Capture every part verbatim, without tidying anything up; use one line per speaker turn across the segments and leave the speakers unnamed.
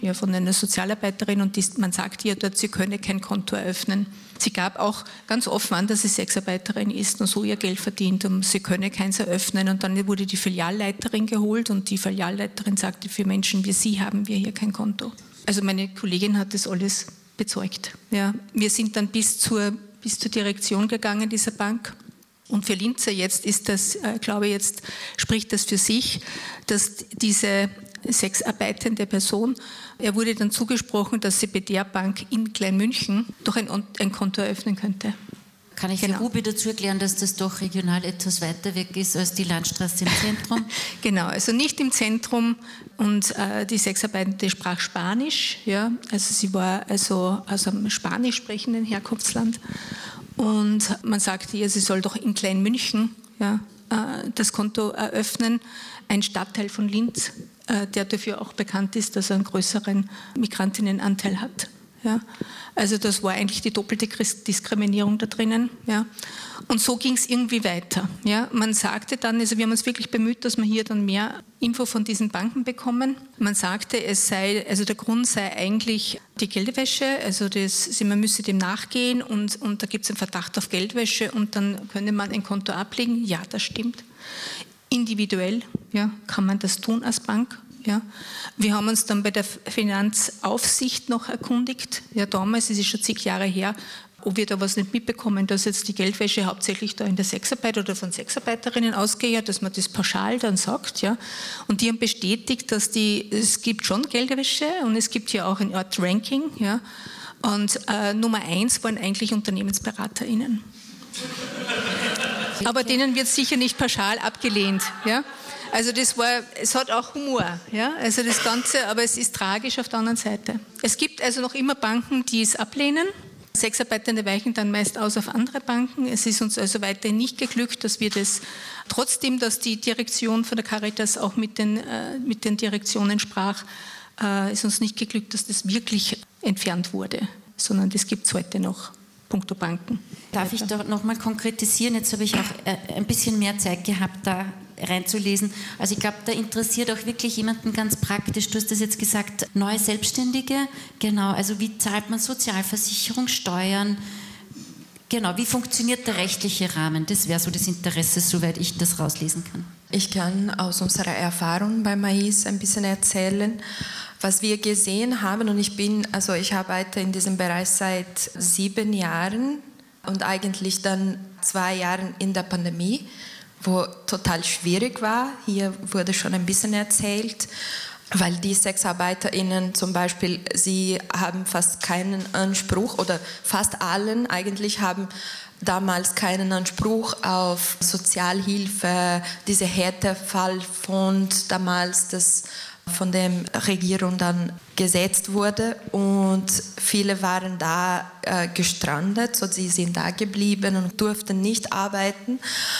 ja, von einer Sozialarbeiterin und die, man sagte ihr dort, sie könne kein Konto eröffnen. Sie gab auch ganz offen an, dass sie Sexarbeiterin ist und so ihr Geld verdient und sie könne keins eröffnen. Und dann wurde die Filialleiterin geholt und die Filialleiterin sagte, für Menschen wie Sie haben wir hier kein Konto. Also meine Kollegin hat das alles bezeugt. Ja, wir sind dann bis zur, bis zur Direktion gegangen dieser Bank. Und für Linzer jetzt ist das, äh, glaube ich, jetzt spricht das für sich, dass diese sexarbeitende Person, er wurde dann zugesprochen, dass sie bei der Bank in Kleinmünchen doch ein, ein Konto eröffnen könnte.
Kann ich
genau.
für Ruby dazu erklären, dass das doch regional etwas weiter weg ist als die Landstraße im Zentrum?
Genau, also nicht im Zentrum und äh, die Sexarbeitende sprach Spanisch, ja, also sie war also aus einem spanisch sprechenden Herkunftsland und man sagte ihr, sie soll doch in Kleinmünchen ja, äh, das Konto eröffnen, ein Stadtteil von Linz, äh, der dafür auch bekannt ist, dass er einen größeren Migrantinnenanteil hat. Ja, also das war eigentlich die doppelte Diskriminierung da drinnen. Ja. Und so ging es irgendwie weiter. Ja. Man sagte dann, also wir haben uns wirklich bemüht, dass wir hier dann mehr Info von diesen Banken bekommen. Man sagte, es sei, also der Grund sei eigentlich die Geldwäsche, also das, man müsse dem nachgehen und, und da gibt es einen Verdacht auf Geldwäsche und dann könne man ein Konto ablegen. Ja, das stimmt. Individuell ja, kann man das tun als Bank. Ja. Wir haben uns dann bei der Finanzaufsicht noch erkundigt, ja damals, es ist schon zig Jahre her, ob wir da was nicht mitbekommen, dass jetzt die Geldwäsche hauptsächlich da in der Sexarbeit oder von Sexarbeiterinnen ausgeht, dass man das pauschal dann sagt. Ja. Und die haben bestätigt, dass die, es gibt schon Geldwäsche und es gibt hier auch eine Art Ranking. Ja. Und äh, Nummer eins waren eigentlich UnternehmensberaterInnen. Aber denen wird sicher nicht pauschal abgelehnt. Ja. Also das war, es hat auch Humor, ja, also das Ganze, aber es ist tragisch auf der anderen Seite. Es gibt also noch immer Banken, die es ablehnen. Sexarbeitende weichen dann meist aus auf andere Banken. Es ist uns also weiterhin nicht geglückt, dass wir das, trotzdem, dass die Direktion von der Caritas auch mit den, äh, mit den Direktionen sprach, äh, ist uns nicht geglückt, dass das wirklich entfernt wurde, sondern das gibt es heute noch. Punkto Banken.
Darf ich da nochmal konkretisieren? Jetzt habe ich auch ein bisschen mehr Zeit gehabt, da reinzulesen. Also ich glaube, da interessiert auch wirklich jemanden ganz praktisch. Du hast das jetzt gesagt, neue Selbstständige. Genau, also wie zahlt man Sozialversicherung, Steuern? Genau, wie funktioniert der rechtliche Rahmen? Das wäre so das Interesse, soweit ich das rauslesen kann.
Ich kann aus unserer Erfahrung bei Mais ein bisschen erzählen, was wir gesehen haben. Und ich bin, also ich arbeite in diesem Bereich seit sieben Jahren und eigentlich dann zwei Jahren in der Pandemie, wo total schwierig war. Hier wurde schon ein bisschen erzählt, weil die SexarbeiterInnen zum Beispiel, sie haben fast keinen Anspruch oder fast allen eigentlich haben damals keinen Anspruch auf Sozialhilfe, diese Härtefallfonds damals, das von der Regierung dann gesetzt wurde und viele waren da äh, gestrandet, so sie sind da geblieben und durften nicht arbeiten.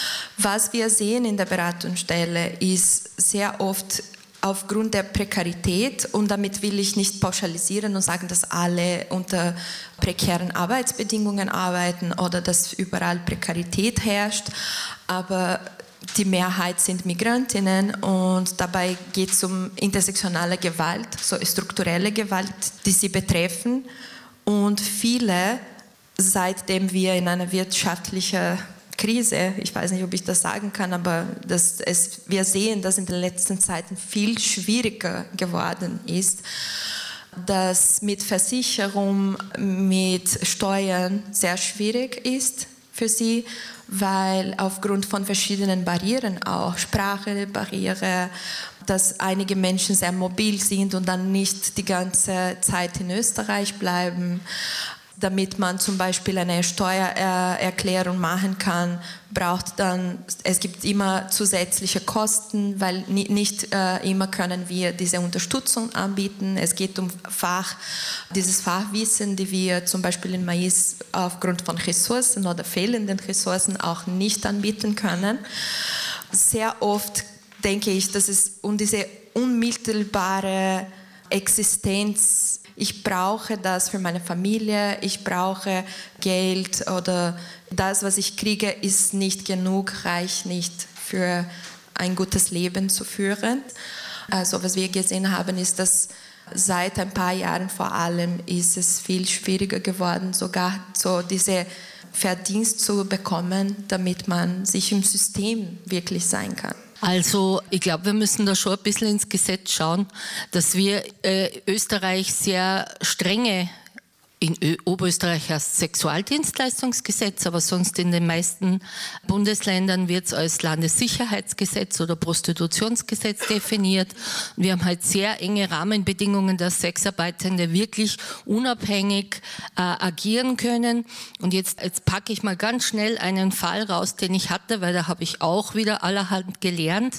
Was wir sehen in der Beratungsstelle ist sehr oft aufgrund der Prekarität, und damit will ich nicht pauschalisieren und sagen, dass alle unter prekären Arbeitsbedingungen arbeiten oder dass überall Prekarität herrscht, aber die Mehrheit sind Migrantinnen und dabei geht es um intersektionale Gewalt, so strukturelle Gewalt, die sie betreffen. Und viele, seitdem wir in einer wirtschaftlichen Krise, ich weiß nicht, ob ich das sagen kann, aber das, es, wir sehen, dass in den letzten Zeiten viel schwieriger geworden ist, dass mit Versicherung, mit Steuern sehr schwierig ist für sie, weil aufgrund von verschiedenen Barrieren auch, Sprachbarriere, dass einige Menschen sehr mobil sind und dann nicht die ganze Zeit in Österreich bleiben. Damit man zum Beispiel eine Steuererklärung machen kann, braucht dann, es gibt immer zusätzliche Kosten, weil nicht äh, immer können wir diese Unterstützung anbieten. Es geht um Fach, dieses Fachwissen, die wir zum Beispiel in Mais aufgrund von Ressourcen oder fehlenden Ressourcen auch nicht anbieten können. Sehr oft denke ich, dass es um diese unmittelbare Existenz, ich brauche das für meine Familie, ich brauche Geld oder das, was ich kriege, ist nicht genug, reicht nicht für ein gutes Leben zu führen. Also was wir gesehen haben, ist, dass Seit ein paar Jahren vor allem ist es viel schwieriger geworden, sogar so diese Verdienst zu bekommen, damit man sich im System wirklich sein kann.
Also ich glaube, wir müssen da schon ein bisschen ins Gesetz schauen, dass wir äh, Österreich sehr strenge, in Ö- Oberösterreich heißt Sexualdienstleistungsgesetz, aber sonst in den meisten Bundesländern wird es als Landessicherheitsgesetz oder Prostitutionsgesetz definiert. Wir haben halt sehr enge Rahmenbedingungen, dass Sexarbeitende wirklich unabhängig äh, agieren können. Und jetzt, jetzt packe ich mal ganz schnell einen Fall raus, den ich hatte, weil da habe ich auch wieder allerhand gelernt.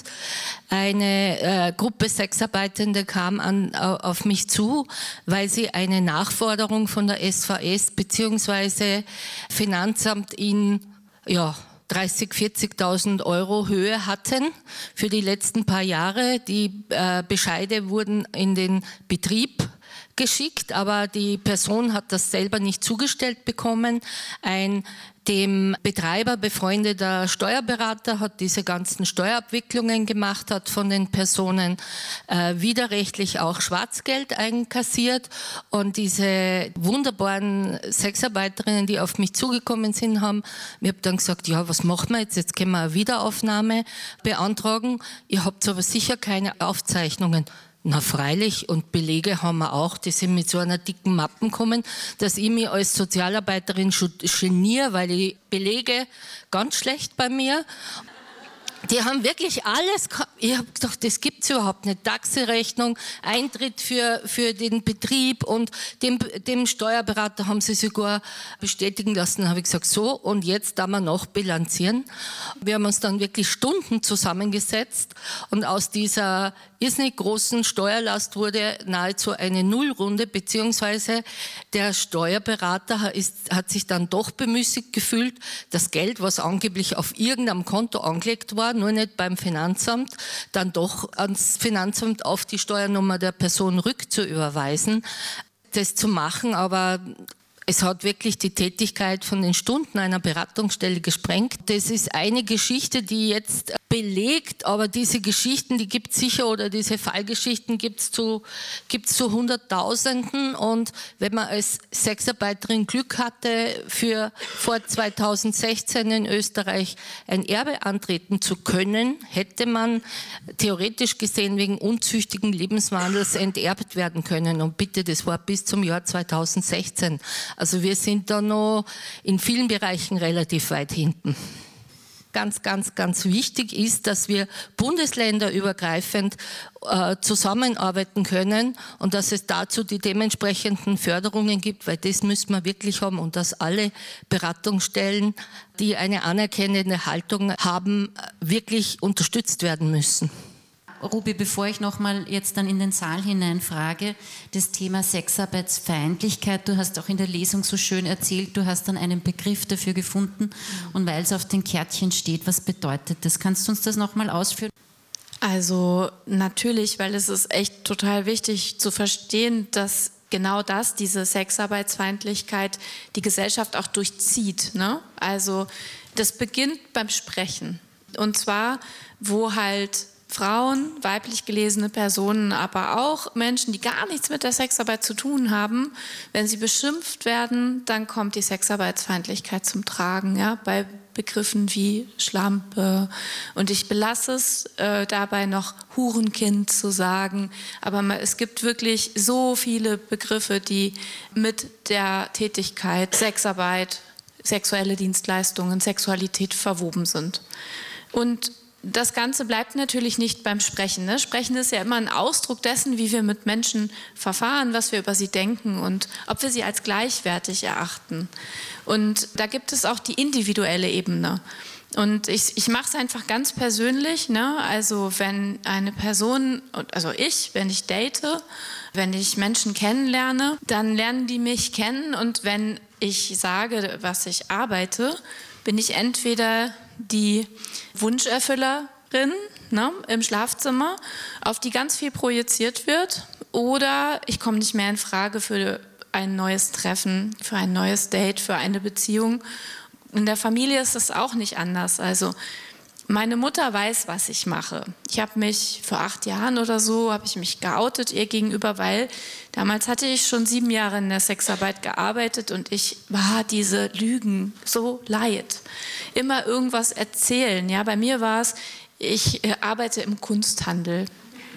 Eine äh, Gruppe Sexarbeitende kam an, auf mich zu, weil sie eine Nachforderung von der S V S bzw. Finanzamt in ja, dreißigtausend, vierzigtausend Euro Höhe hatten für die letzten paar Jahre. Die äh, Bescheide wurden in den Betrieb geschickt, aber die Person hat das selber nicht zugestellt bekommen. Ein dem Betreiber befreundeter Steuerberater hat diese ganzen Steuerabwicklungen gemacht, hat von den Personen äh, widerrechtlich auch Schwarzgeld einkassiert, und diese wunderbaren Sexarbeiterinnen, die auf mich zugekommen sind, haben, ich habe dann gesagt, ja, was machen wir jetzt? Jetzt können wir eine Wiederaufnahme beantragen. Ihr habt aber sicher keine Aufzeichnungen. Na freilich, und Belege haben wir auch, die sind mit so einer dicken Mappen gekommen, dass ich mich als Sozialarbeiterin schon geniere, weil die Belege ganz schlecht bei mir. Die haben wirklich alles gehabt. Ich habe gedacht, das gibt's überhaupt nicht. Taxirechnung, Eintritt für, für den Betrieb, und dem, dem Steuerberater haben sie sogar bestätigen lassen. Da habe ich gesagt, so, und jetzt da wir noch bilanzieren. Wir haben uns dann wirklich Stunden zusammengesetzt, und aus dieser irrsinnig großen Steuerlast wurde nahezu eine Nullrunde, beziehungsweise der Steuerberater ist, hat sich dann doch bemüßigt gefühlt, das Geld, was angeblich auf irgendeinem Konto angelegt war, nur nicht beim Finanzamt, dann doch ans Finanzamt auf die Steuernummer der Person rückzuüberweisen, das zu machen, aber es hat wirklich die Tätigkeit von den Stunden einer Beratungsstelle gesprengt. Das ist eine Geschichte, die jetzt belegt, aber diese Geschichten, die gibt es sicher, oder diese Fallgeschichten gibt es zu, gibt's zu Hunderttausenden, und wenn man als Sexarbeiterin Glück hatte, für vor zweitausendsechzehn in Österreich ein Erbe antreten zu können, hätte man theoretisch gesehen wegen unzüchtigen Lebenswandels enterbt werden können, und bitte, das war bis zum Jahr zweitausendsechzehn. Also wir sind da noch in vielen Bereichen relativ weit hinten. Ganz, ganz, ganz wichtig ist, dass wir bundesländerübergreifend äh, zusammenarbeiten können, und dass es dazu die dementsprechenden Förderungen gibt, weil das müssen wir wirklich haben, und dass alle Beratungsstellen, die eine anerkennende Haltung haben, wirklich unterstützt werden müssen.
Ruby, bevor ich nochmal jetzt dann in den Saal hineinfrage, das Thema Sexarbeitsfeindlichkeit, du hast auch in der Lesung so schön erzählt, du hast dann einen Begriff dafür gefunden, und weil es auf den Kärtchen steht, was bedeutet das? Kannst du uns das nochmal ausführen?
Also natürlich, weil es ist echt total wichtig zu verstehen, dass genau das, diese Sexarbeitsfeindlichkeit, die Gesellschaft auch durchzieht, ne? Also das beginnt beim Sprechen, und zwar, wo halt Frauen, weiblich gelesene Personen, aber auch Menschen, die gar nichts mit der Sexarbeit zu tun haben, wenn sie beschimpft werden, dann kommt die Sexarbeitsfeindlichkeit zum Tragen, ja, bei Begriffen wie Schlampe, und ich belasse es äh, dabei noch Hurenkind zu sagen, aber es gibt wirklich so viele Begriffe, die mit der Tätigkeit Sexarbeit, sexuelle Dienstleistungen, Sexualität verwoben sind. Und das Ganze bleibt natürlich nicht beim Sprechen. Ne? Sprechen ist ja immer ein Ausdruck dessen, wie wir mit Menschen verfahren, was wir über sie denken und ob wir sie als gleichwertig erachten. Und da gibt es auch die individuelle Ebene. Und ich, ich mache es einfach ganz persönlich. Ne? Also wenn eine Person, also ich, wenn ich date, wenn ich Menschen kennenlerne, dann lernen die mich kennen. Und wenn ich sage, was ich arbeite, bin ich entweder die Wunscherfüllerin, ne, im Schlafzimmer, auf die ganz viel projiziert wird, oder ich komme nicht mehr in Frage für ein neues Treffen, für ein neues Date, für eine Beziehung. In der Familie ist es auch nicht anders. Also
Meine Mutter weiß, was ich mache. Ich habe mich vor acht Jahren oder so, habe ich mich geoutet ihr gegenüber, weil damals hatte ich schon sieben Jahre in der Sexarbeit gearbeitet und ich war diese Lügen so leid. Immer irgendwas erzählen. Ja, bei mir war es, ich äh, arbeite im Kunsthandel.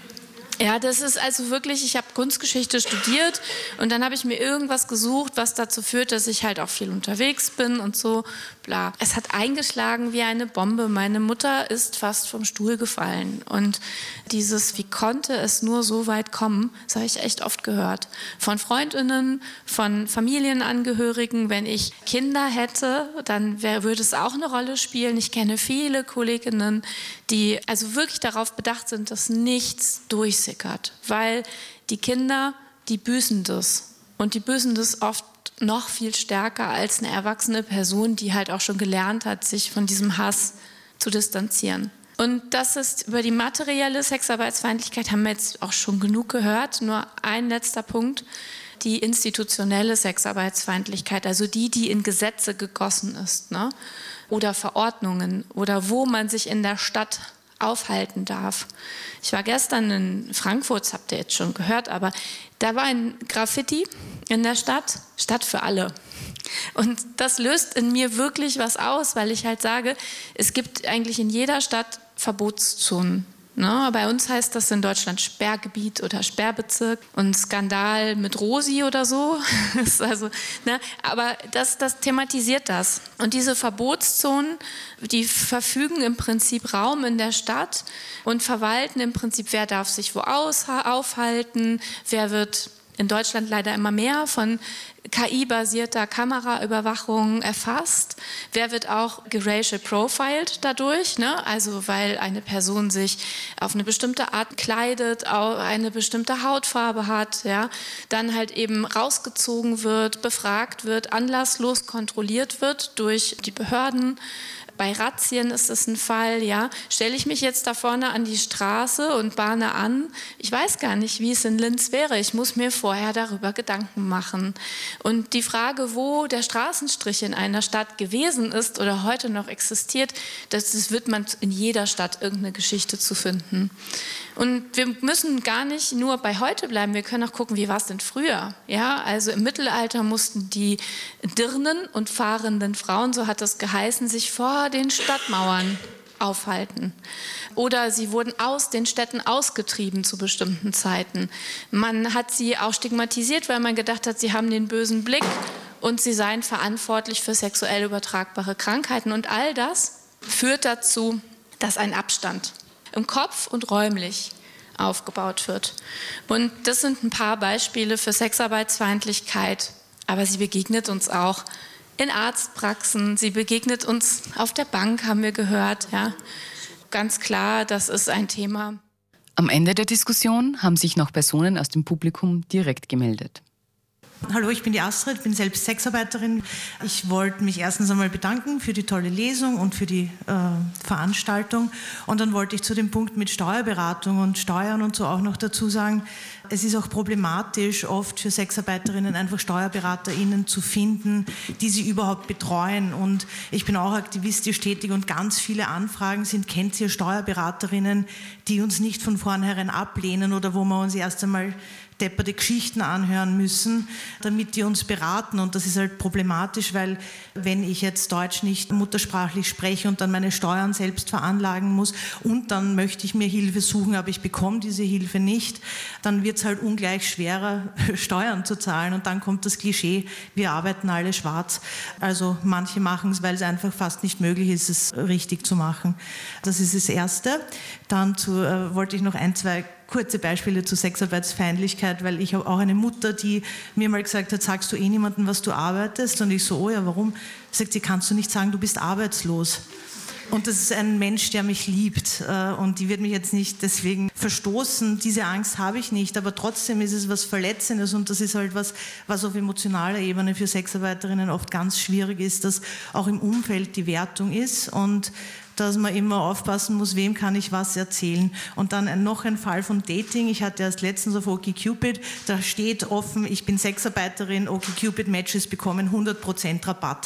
Ja, das ist also wirklich, ich habe Kunstgeschichte studiert und dann habe ich mir irgendwas gesucht, was dazu führt, dass ich halt auch viel unterwegs bin und so, bla. Es hat eingeschlagen wie eine Bombe. Meine Mutter ist fast vom Stuhl gefallen und dieses, wie konnte es nur so weit kommen, das habe ich echt oft gehört. Von Freundinnen, von Familienangehörigen, wenn ich Kinder hätte, dann wär, würde es auch eine Rolle spielen. Ich kenne viele Kolleginnen, die also wirklich darauf bedacht sind, dass nichts durchsickert, weil die Kinder, die büßen das und die büßen das oft noch viel stärker als eine erwachsene Person, die halt auch schon gelernt hat, sich von diesem Hass zu distanzieren. Und das ist über die materielle Sexarbeitsfeindlichkeit haben wir jetzt auch schon genug gehört. Nur ein letzter Punkt, die institutionelle Sexarbeitsfeindlichkeit, also die, die in Gesetze gegossen ist, ne? Oder Verordnungen oder wo man sich in der Stadt aufhalten darf. Ich war gestern in Frankfurt, das habt ihr jetzt schon gehört, aber da war ein Graffiti in der Stadt, Stadt für alle. Und das löst in mir wirklich was aus, weil ich halt sage, es gibt eigentlich in jeder Stadt Verbotszonen. Ne? Bei uns heißt das in Deutschland Sperrgebiet oder Sperrbezirk und Skandal mit Rosi oder so. also, ne? Aber das, das thematisiert das. Und diese Verbotszonen, die verfügen im Prinzip Raum in der Stadt und verwalten im Prinzip, wer darf sich wo aus, aufhalten, wer wird in Deutschland leider immer mehr von K I-basierter Kameraüberwachung erfasst. Wer wird auch geracial profiled dadurch, ne? Also weil eine Person sich auf eine bestimmte Art kleidet, eine bestimmte Hautfarbe hat, ja? Dann halt eben rausgezogen wird, befragt wird, anlasslos kontrolliert wird durch die Behörden. Bei Razzien ist es ein Fall, ja, stelle ich mich jetzt da vorne an die Straße und bahne an. Ich weiß gar nicht, wie es in Linz wäre. Ich muss mir vorher darüber Gedanken machen. Und die Frage, wo der Straßenstrich in einer Stadt gewesen ist oder heute noch existiert, das, das wird man in jeder Stadt irgendeine Geschichte zu finden. Und wir müssen gar nicht nur bei heute bleiben, wir können auch gucken, wie war es denn früher? Ja, also im Mittelalter mussten die Dirnen und fahrenden Frauen, so hat das geheißen, sich vor den Stadtmauern aufhalten. Oder sie wurden aus den Städten ausgetrieben zu bestimmten Zeiten. Man hat sie auch stigmatisiert, weil man gedacht hat, sie haben den bösen Blick und sie seien verantwortlich für sexuell übertragbare Krankheiten. Und all das führt dazu, dass ein Abstand im Kopf und räumlich aufgebaut wird. Und das sind ein paar Beispiele für Sexarbeitsfeindlichkeit, aber sie begegnet uns auch in Arztpraxen, sie begegnet uns auf der Bank, haben wir gehört. Ja. Ganz klar, das ist ein Thema.
Am Ende der Diskussion haben sich noch Personen aus dem Publikum direkt gemeldet.
Hallo, ich bin die Astrid, bin selbst Sexarbeiterin. Ich wollte mich erstens einmal bedanken für die tolle Lesung und für die äh, Veranstaltung. Und dann wollte ich zu dem Punkt mit Steuerberatung und Steuern und so auch noch dazu sagen, es ist auch problematisch, oft für Sexarbeiterinnen einfach SteuerberaterInnen zu finden, die sie überhaupt betreuen. Und ich bin auch aktivistisch tätig und ganz viele Anfragen sind, kennt ihr Steuerberaterinnen, die uns nicht von vornherein ablehnen oder wo wir uns erst einmal depperte Geschichten anhören müssen, damit die uns beraten. Und das ist halt problematisch, weil wenn ich jetzt Deutsch nicht muttersprachlich spreche und dann meine Steuern selbst veranlagen muss und dann möchte ich mir Hilfe suchen, aber ich bekomme diese Hilfe nicht, dann wird es halt ungleich schwerer, Steuern zu zahlen. Und dann kommt das Klischee, wir arbeiten alle schwarz. Also manche machen es, weil es einfach fast nicht möglich ist, es richtig zu machen. Das ist das Erste. Dann zu, äh, wollte ich noch ein, zwei kurze Beispiele zur Sexarbeitsfeindlichkeit, weil ich habe auch eine Mutter, die mir mal gesagt hat, sagst du eh niemandem, was du arbeitest? Und ich so, oh ja, warum? Sagt sie, kannst du nicht sagen, du bist arbeitslos. Und das ist ein Mensch, der mich liebt und die wird mich jetzt nicht deswegen verstoßen. Diese Angst habe ich nicht, aber trotzdem ist es was Verletzendes und das ist halt was, was auf emotionaler Ebene für Sexarbeiterinnen oft ganz schwierig ist, dass auch im Umfeld die Wertung ist und dass man immer aufpassen muss, wem kann ich was erzählen. Und dann ein, noch ein Fall von Dating. Ich hatte erst letztens auf OkCupid, da steht offen, ich bin Sexarbeiterin, OkCupid-Matches bekommen hundert Prozent Rabatt.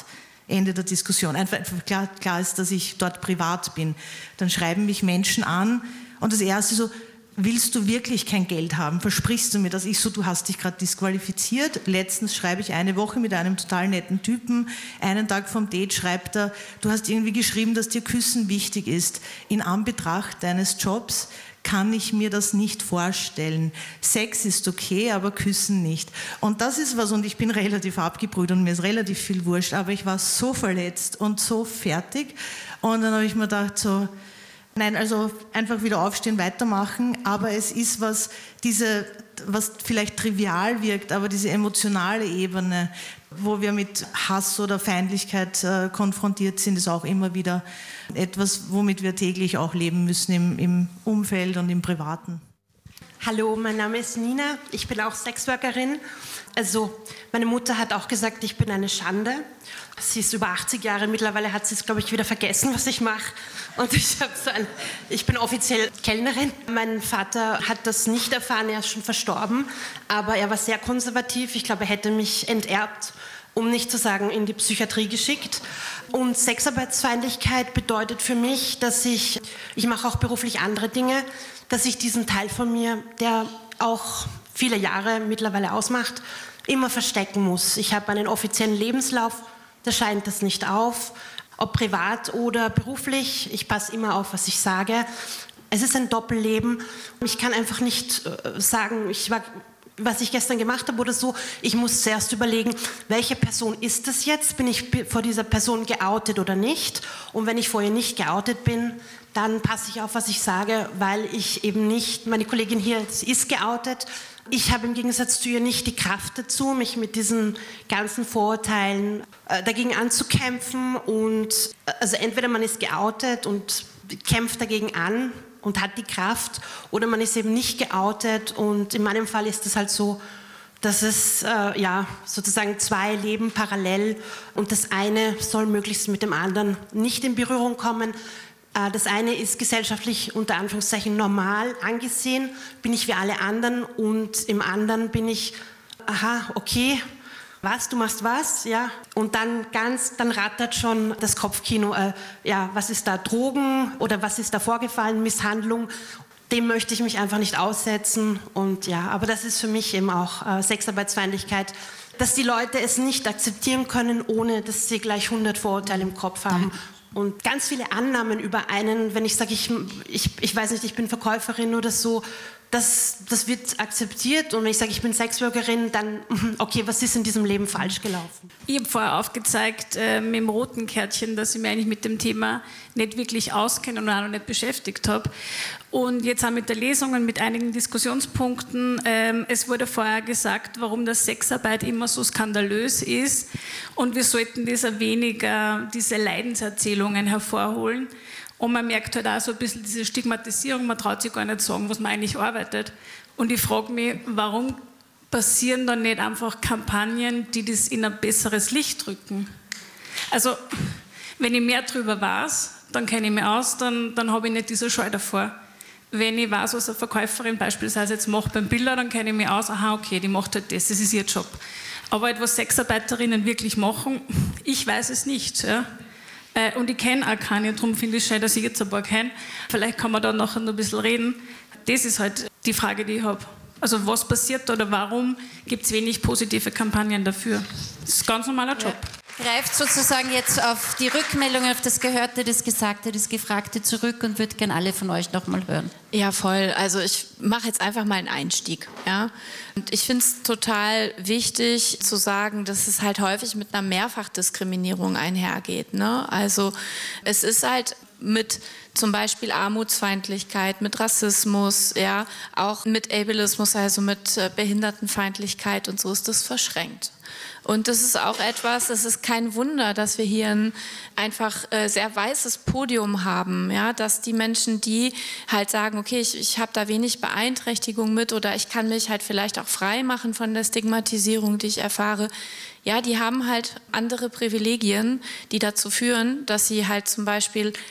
Ende der Diskussion. Einfach, einfach klar, klar ist, dass ich dort privat bin. Dann schreiben mich Menschen an und das Erste so, willst du wirklich kein Geld haben? Versprichst du mir das? Ich so, du hast dich gerade disqualifiziert. Letztens schreibe ich eine Woche mit einem total netten Typen. Einen Tag vom Date schreibt er, du hast irgendwie geschrieben, dass dir Küssen wichtig ist. In Anbetracht deines Jobs kann ich mir das nicht vorstellen. Sex ist okay, aber Küssen nicht. Und das ist was, und ich bin relativ abgebrüht und mir ist relativ viel wurscht, aber ich war so verletzt und so fertig. Und dann habe ich mir gedacht, so, nein, also einfach wieder aufstehen, weitermachen, aber es ist was, diese, was vielleicht trivial wirkt, aber diese emotionale Ebene, wo wir mit Hass oder Feindlichkeit äh, konfrontiert sind, ist auch immer wieder etwas, womit wir täglich auch leben müssen im, im Umfeld und im Privaten.
Hallo, mein Name ist Nina, ich bin auch Sexworkerin. Also, meine Mutter hat auch gesagt, ich bin eine Schande. Sie ist über achtzig Jahre, mittlerweile hat sie es, glaube ich, wieder vergessen, was ich mache. Und ich, hab so ein, ich bin offiziell Kellnerin. Mein Vater hat das nicht erfahren, er ist schon verstorben. Aber er war sehr konservativ, ich glaube, er hätte mich enterbt, um nicht zu sagen, in die Psychiatrie geschickt. Und Sexarbeitsfeindlichkeit bedeutet für mich, dass ich, ich mache auch beruflich andere Dinge, dass ich diesen Teil von mir, der auch viele Jahre mittlerweile ausmacht, immer verstecken muss. Ich habe einen offiziellen Lebenslauf, da scheint das nicht auf, ob privat oder beruflich. Ich passe immer auf, was ich sage. Es ist ein Doppelleben. Ich kann einfach nicht äh, sagen, ich war, was ich gestern gemacht habe oder so. Ich muss zuerst überlegen, welche Person ist das jetzt? Bin ich vor dieser Person geoutet oder nicht? Und wenn ich vorher nicht geoutet bin, dann passe ich auf, was ich sage, weil ich eben nicht, meine Kollegin hier ist geoutet. Ich habe im Gegensatz zu ihr nicht die Kraft dazu, mich mit diesen ganzen Vorurteilen äh, dagegen anzukämpfen. Und äh, also entweder man ist geoutet und kämpft dagegen an und hat die Kraft, oder man ist eben nicht geoutet. Und in meinem Fall ist es halt so, dass es äh, ja, sozusagen zwei Leben parallel, und das eine soll möglichst mit dem anderen nicht in Berührung kommen. Das eine ist gesellschaftlich unter Anführungszeichen normal angesehen, bin ich wie alle anderen, und im anderen bin ich, aha, okay, was, du machst was, ja, und dann ganz, dann rattert schon das Kopfkino, äh, ja, was ist da, Drogen oder was ist da vorgefallen, Misshandlung, dem möchte ich mich einfach nicht aussetzen, und ja, aber das ist für mich eben auch äh, Sexarbeitsfeindlichkeit, dass die Leute es nicht akzeptieren können, ohne dass sie gleich hundert Vorurteile im Kopf haben. Und ganz viele Annahmen über einen, wenn ich sage, ich, ich, ich weiß nicht, ich bin Verkäuferin oder so, das, das wird akzeptiert. Und wenn ich sage, ich bin Sexworkerin, dann, okay, was ist in diesem Leben falsch gelaufen?
Ich habe vorher aufgezeigt äh, mit dem roten Kärtchen, dass ich mich eigentlich mit dem Thema nicht wirklich auskenne und auch noch nicht beschäftigt habe. Und jetzt auch mit der Lesung und mit einigen Diskussionspunkten. Ähm, es wurde vorher gesagt, warum das Sexarbeit immer so skandalös ist. Und wir sollten dieser weniger diese Leidenserzählungen hervorholen. Und man merkt halt auch so ein bisschen diese Stigmatisierung, man traut sich gar nicht sagen, was man eigentlich arbeitet. Und ich frage mich, warum passieren dann nicht einfach Kampagnen, die das in ein besseres Licht rücken? Also, wenn ich mehr darüber weiß, dann kenne ich mich aus, dann, dann habe ich nicht diese Scheu davor. Wenn ich weiß, was eine Verkäuferin beispielsweise jetzt macht beim Biller, dann kenne ich mich aus, aha, okay, die macht halt das, das ist ihr Job. Aber etwas Sexarbeiterinnen wirklich machen, ich weiß es nicht. Ja. Und ich kenne auch keine, darum finde ich es schön, dass ich jetzt ein paar kenne. Vielleicht kann man da nachher noch ein bisschen reden. Das ist halt die Frage, die ich habe. Also was passiert oder warum gibt es wenig positive Kampagnen dafür? Das ist ein ganz normaler Job.
Ja. Greift sozusagen jetzt auf die Rückmeldung, auf das Gehörte, das Gesagte, das Gefragte zurück und würde gerne alle von euch noch mal hören.
Ja, voll. Also ich mache jetzt einfach mal einen Einstieg. Ja? Und ich finde es total wichtig zu sagen, dass es halt häufig mit einer Mehrfachdiskriminierung einhergeht. Ne? Also es ist halt mit zum Beispiel Armutsfeindlichkeit, mit Rassismus, ja, auch mit Ableismus, also mit Behindertenfeindlichkeit und so ist das verschränkt. Und das ist auch etwas, es ist kein Wunder, dass wir hier ein einfach äh, sehr weißes Podium haben, ja, dass die Menschen, die halt sagen, okay, ich, ich habe da wenig Beeinträchtigung mit oder ich kann mich halt vielleicht auch frei machen von der Stigmatisierung, die ich erfahre, ja, die haben halt andere Privilegien, die dazu führen, dass sie halt zum Beispiel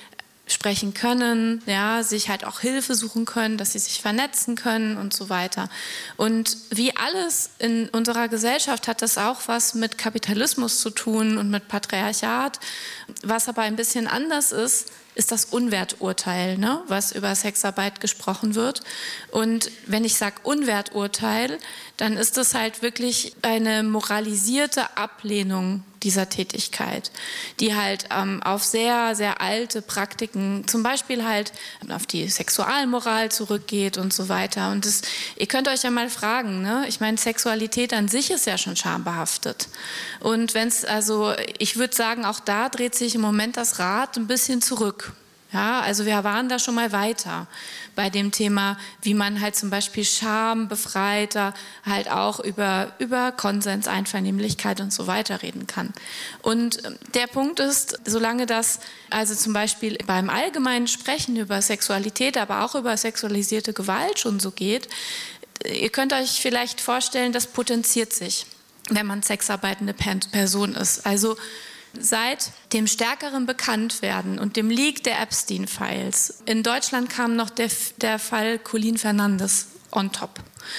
sprechen können, ja, sich halt auch Hilfe suchen können, dass sie sich vernetzen können und so weiter. Und wie alles in unserer Gesellschaft hat das auch was mit Kapitalismus zu tun und mit Patriarchat. Was aber ein bisschen anders ist, ist das Unwerturteil, ne, was über Sexarbeit gesprochen wird. Und wenn ich sage Unwerturteil, dann ist das halt wirklich eine moralisierte Ablehnung dieser Tätigkeit, die halt ähm, auf sehr, sehr alte Praktiken, zum Beispiel halt auf die Sexualmoral zurückgeht und so weiter. Und das, ihr könnt euch ja mal fragen, ne? Ich meine, Sexualität an sich ist ja schon schambehaftet. Und wenn es, also ich würde sagen, auch da dreht sich im Moment das Rad ein bisschen zurück. Ja, also wir waren da schon mal weiter bei dem Thema, wie man halt zum Beispiel schambefreiter halt auch über, über Konsens, Einvernehmlichkeit und so weiter reden kann. Und der Punkt ist, solange das also zum Beispiel beim allgemeinen Sprechen über Sexualität, aber auch über sexualisierte Gewalt schon so geht, ihr könnt euch vielleicht vorstellen, das potenziert sich, wenn man sexarbeitende Person ist. Also seit dem stärkeren Bekanntwerden und dem Leak der Epstein-Files, in Deutschland kam noch der, der Fall Colleen Fernandes on top,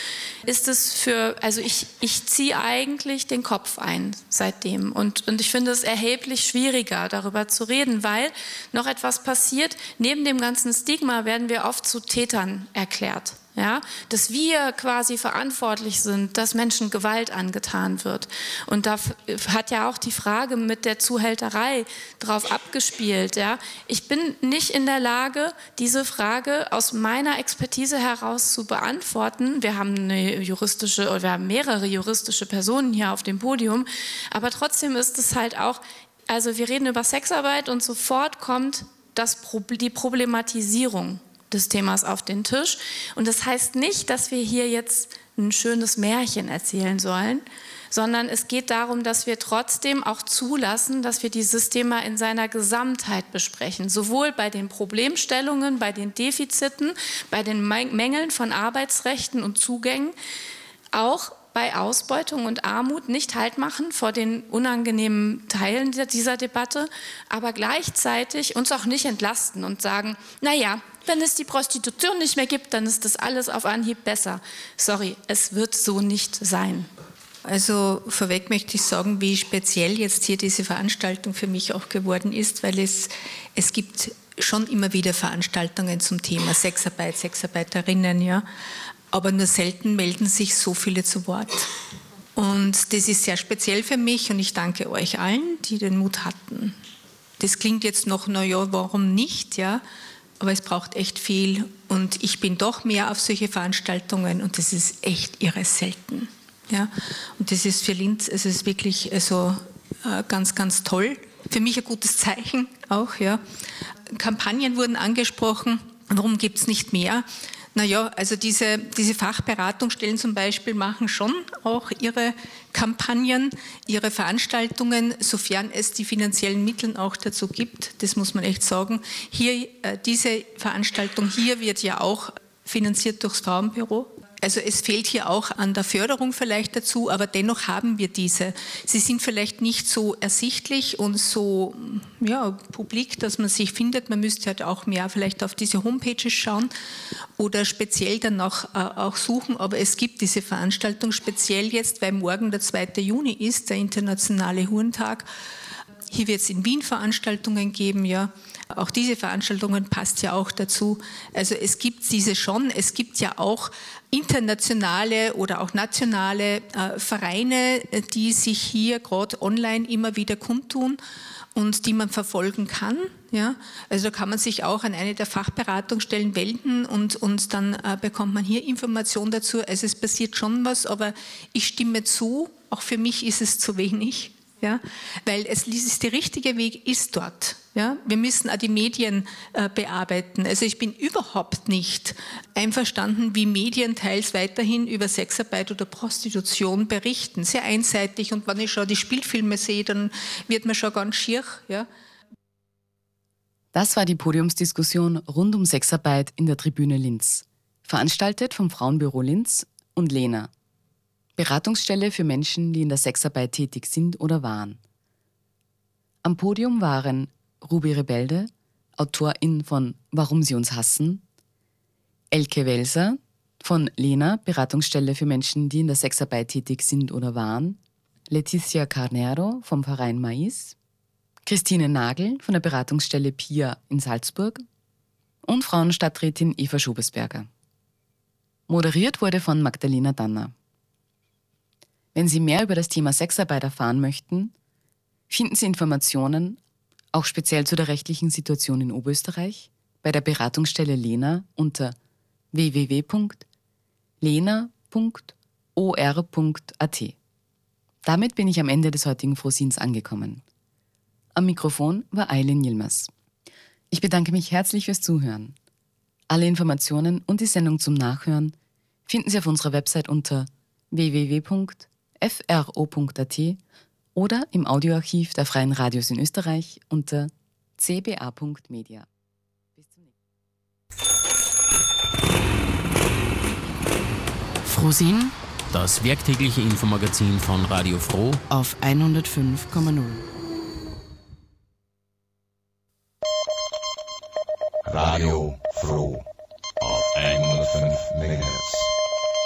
ist es für, also ich, ich ziehe eigentlich den Kopf ein seitdem und, und ich finde es erheblich schwieriger, darüber zu reden, weil noch etwas passiert. Neben dem ganzen Stigma werden wir oft zu Tätern erklärt. Ja, dass wir quasi verantwortlich sind, dass Menschen Gewalt angetan wird. Und da hat ja auch die Frage mit der Zuhälterei drauf abgespielt. Ja. Ich bin nicht in der Lage, diese Frage aus meiner Expertise heraus zu beantworten. Wir haben eine juristische, oder wir haben mehrere juristische Personen hier auf dem Podium, aber trotzdem ist es halt auch, also wir reden über Sexarbeit und sofort kommt das, die Problematisierung des Themas auf den Tisch. Und das heißt nicht, dass wir hier jetzt ein schönes Märchen erzählen sollen, sondern es geht darum, dass wir trotzdem auch zulassen, dass wir dieses Thema in seiner Gesamtheit besprechen. Sowohl bei den Problemstellungen, bei den Defiziten, bei den Mängeln von Arbeitsrechten und Zugängen, auch bei Ausbeutung und Armut nicht Halt machen vor den unangenehmen Teilen dieser Debatte, aber gleichzeitig uns auch nicht entlasten und sagen, naja, wenn es die Prostitution nicht mehr gibt, dann ist das alles auf Anhieb besser. Sorry, es wird so nicht sein.
Also vorweg möchte ich sagen, wie speziell jetzt hier diese Veranstaltung für mich auch geworden ist, weil es, es gibt schon immer wieder Veranstaltungen zum Thema Sexarbeit, Sexarbeiterinnen, ja. Aber nur selten melden sich so viele zu Wort. Und das ist sehr speziell für mich und ich danke euch allen, die den Mut hatten. Das klingt jetzt noch, na ja, warum nicht, ja? Aber es braucht echt viel und ich bin doch mehr auf solche Veranstaltungen und das ist echt irre selten. Ja? Und das ist für Linz, es ist wirklich also, äh, ganz, ganz toll. Für mich ein gutes Zeichen auch. Ja? Kampagnen wurden angesprochen, warum gibt es nicht mehr? Naja, also diese, diese Fachberatungsstellen zum Beispiel machen schon auch ihre Kampagnen, ihre Veranstaltungen, sofern es die finanziellen Mittel auch dazu gibt. Das muss man echt sagen. Hier, äh, diese Veranstaltung hier wird ja auch finanziert durchs Frauenbüro. Also es fehlt hier auch an der Förderung vielleicht dazu, aber dennoch haben wir diese. Sie sind vielleicht nicht so ersichtlich und so ja, publik, dass man sich findet. Man müsste halt auch mehr vielleicht auf diese Homepages schauen oder speziell dann auch, äh, auch suchen. Aber es gibt diese Veranstaltung speziell jetzt, weil morgen der zweite Juni ist, der internationale Hurentag. Hier wird es in Wien Veranstaltungen geben, ja. Auch diese Veranstaltungen passt ja auch dazu. Also es gibt diese schon, es gibt ja auch internationale oder auch nationale äh, Vereine, die sich hier gerade online immer wieder kundtun und die man verfolgen kann. Ja? Also da kann man sich auch an eine der Fachberatungsstellen wenden und, und dann äh, bekommt man hier Informationen dazu. Also es passiert schon was, aber ich stimme zu, auch für mich ist es zu wenig. Ja, weil es ist der richtige Weg ist dort. Ja, wir müssen auch die Medien äh, bearbeiten. Also ich bin überhaupt nicht einverstanden, wie Medien teils weiterhin über Sexarbeit oder Prostitution berichten. Sehr einseitig und wenn ich schon die Spielfilme sehe, dann wird mir schon ganz schier. Ja.
Das war die Podiumsdiskussion rund um Sexarbeit in der Tribüne Linz. Veranstaltet vom Frauenbüro Linz und Lena. Beratungsstelle für Menschen, die in der Sexarbeit tätig sind oder waren. Am Podium waren Ruby Rebelde, Autorin von Warum sie uns hassen, Elke Welser von Lena, Beratungsstelle für Menschen, die in der Sexarbeit tätig sind oder waren, Letizia Carnero vom Verein Mais, Christine Nagel von der Beratungsstelle Pia in Salzburg und Frauenstadträtin Eva Schobesberger. Moderiert wurde von Magdalena Danner. Wenn Sie mehr über das Thema Sexarbeit erfahren möchten, finden Sie Informationen, auch speziell zu der rechtlichen Situation in Oberösterreich, bei der Beratungsstelle Lena unter w w w punkt lena punkt o r punkt a t. Damit bin ich am Ende des heutigen Frohsinns angekommen. Am Mikrofon war Eileen Yilmaz. Ich bedanke mich herzlich fürs Zuhören. Alle Informationen und die Sendung zum Nachhören finden Sie auf unserer Website unter w w w punkt f r o punkt a t oder im Audioarchiv der Freien Radios in Österreich unter c b a punkt media. Bis zum nächsten Mal.
Frohsinn, das werktägliche Infomagazin von Radio Froh
auf hundertfünf Komma null.
Radio Froh auf hundertfünf Megahertz.